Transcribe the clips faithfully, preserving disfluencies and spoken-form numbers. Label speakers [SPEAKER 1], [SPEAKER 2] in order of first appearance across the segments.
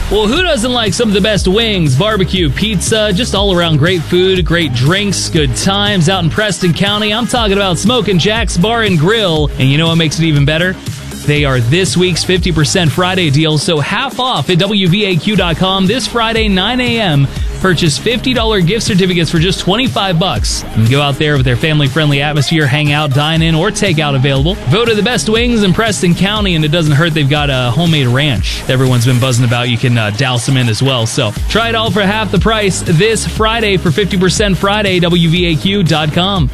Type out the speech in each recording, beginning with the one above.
[SPEAKER 1] Well, who doesn't like some of the best wings, barbecue, pizza, just all around great food, great drinks, good times out in Preston County? I'm talking about Smokin' Jack's Bar and Grill. And you know what makes it even better? They are this week's fifty percent Friday deal, so half off at W V A Q dot com this Friday, nine a.m. Purchase fifty dollars gift certificates for just twenty-five bucks. You can go out there with their family-friendly atmosphere, hang out, dine in, or take out available. Voted the best wings in Preston County, and it doesn't hurt they've got a homemade ranch that everyone's been buzzing about. You can uh, douse them in as well. So try it all for half the price this Friday for fifty percent Friday, W V A Q dot com.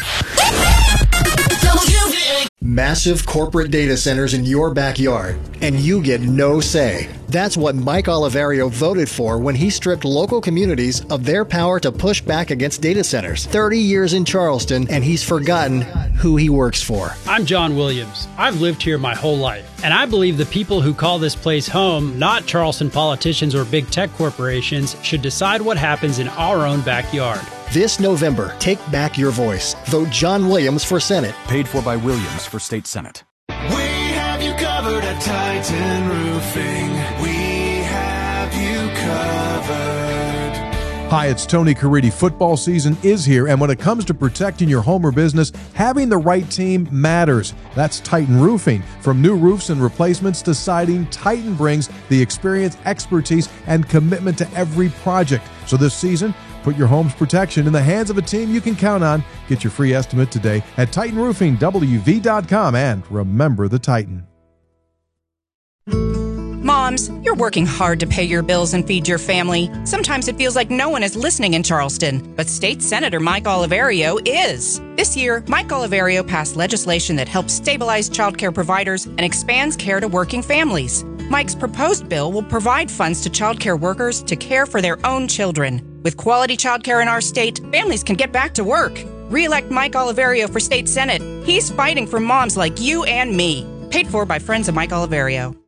[SPEAKER 2] Massive corporate data centers in your backyard, and you get no say. That's what Mike Oliverio voted for when he stripped local communities of their power to push back against data centers. thirty years in Charleston, and he's forgotten who he works for.
[SPEAKER 3] I'm John Williams. I've lived here my whole life, and I believe the people who call this place home, not Charleston politicians or big tech corporations, should decide what happens in our own backyard.
[SPEAKER 2] This November, take back your voice. Vote John Williams for Senate.
[SPEAKER 4] Paid for by Williams for State Senate.
[SPEAKER 5] We have you covered at Titan Roofing. We have you covered.
[SPEAKER 6] Hi, it's Tony Caridi. Football season is here, and when it comes to protecting your home or business, having the right team matters. That's Titan Roofing. From new roofs and replacements to siding, Titan brings the experience, expertise, and commitment to every project. So this season, put your home's protection in the hands of a team you can count on. Get your free estimate today at Titan Roofing W V dot com, and remember the Titan.
[SPEAKER 7] Moms, you're working hard to pay your bills and feed your family. Sometimes it feels like no one is listening in Charleston, but State Senator Mike Oliverio is. This year, Mike Oliverio passed legislation that helps stabilize child care providers and expands care to working families. Mike's proposed bill will provide funds to child care workers to care for their own children. With quality child care in our state, families can get back to work. Re-elect Mike Oliverio for State Senate. He's fighting for moms like you and me. Paid for by friends of Mike Oliverio.